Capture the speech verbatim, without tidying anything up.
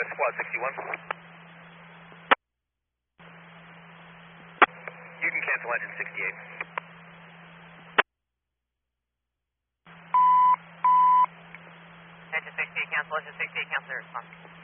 squad sixty-one. You can cancel engine sixty-eight. Engine sixty-eight cancel, engine sixty-eight cancel your response.